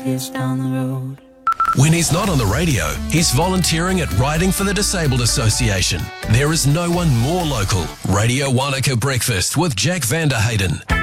years down the road. When he's not on the radio, he's volunteering at Riding for the Disabled Association. There is no one more local. Radio Wanaka Breakfast with Jack Vanderhayden.